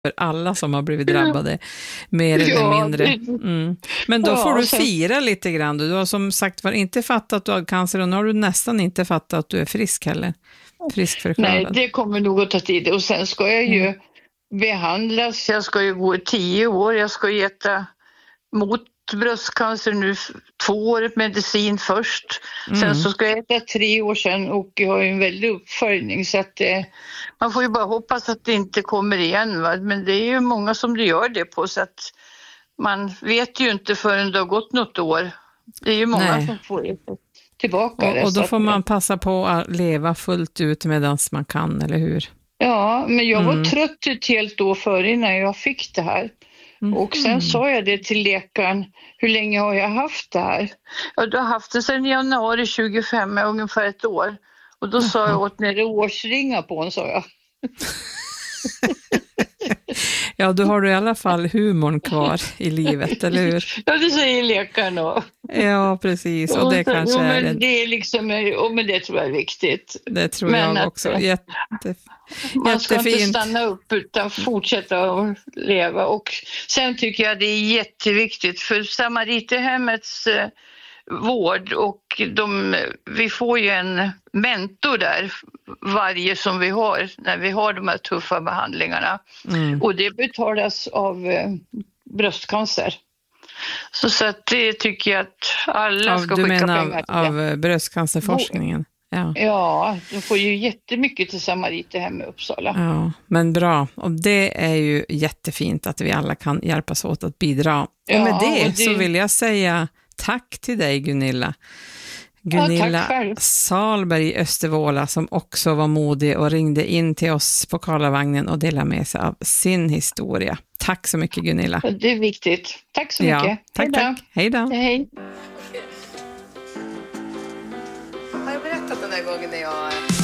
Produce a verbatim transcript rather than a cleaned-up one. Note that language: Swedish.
för alla som har blivit drabbade, mer eller Ja, mindre. det- Mm. Men då Ja, får du sen- fira lite grann. Du har som sagt var inte fattat att du har cancer, och nu har du nästan inte fattat att du är frisk heller. Friskförklarad. Nej, det kommer nog att ta tid. Och sen ska jag ju Mm. behandlas. Jag ska ju gå i tio år. Jag ska ju äta mot bröstcancer nu f- två år medicin först. Mm. Sen så ska jag äta tre år sedan och jag har ju en väldig uppföljning. Så att eh, man får ju bara hoppas att det inte kommer igen. Va? Men det är ju många som det gör det på, så att man vet ju inte förrän det har gått något år. Det är ju många Nej. som får det tillbaka. Och, det, och så då att- får man passa på att leva fullt ut medan man kan, eller hur? Ja, men jag var Mm. trött ett helt år före innan jag fick det här. Mm. Och sen sa jag det till läkaren, hur länge har jag haft det här? Ja, du har haft det sedan januari tjugofem, ungefär ett år. Och då sa jag åt ner årsringa på en, sa jag. Ja, då har du i alla fall humorn kvar i livet, eller hur? Ja, det säger läkaren då. Ja, precis. Och det kanske jo, är men det. det är liksom, och men det tror jag är viktigt. Det tror men jag att- också. Jätte, Man ska inte jättefint. stanna upp utan fortsätta att leva. Och sen tycker jag det är jätteviktigt för Samariterhemmets eh, vård, och de, vi får ju en mentor där varje som vi har när vi har de här tuffa behandlingarna. Mm. Och det betalas av eh, bröstcancer. Så, så att det tycker jag att alla Av, ska du skicka menar pengar till av, det. av bröstcancerforskningen? Ja. Ja, de får ju jättemycket till Samariterhem i Uppsala. Ja, men bra. Och det är ju jättefint att vi alla kan hjälpas åt att bidra. Ja, och med det, och det- så vill jag säga tack till dig, Gunilla. Ja, Gunilla tack själv. Salberg i Östervåla, som också var modig och ringde in till oss på Karlavagnen och delade med sig av sin historia. Tack så mycket, Gunilla. Det är viktigt. Tack så Ja, mycket. tack, Hej då. tack. Hej då. Hej. Har jag berättat den där gången när jag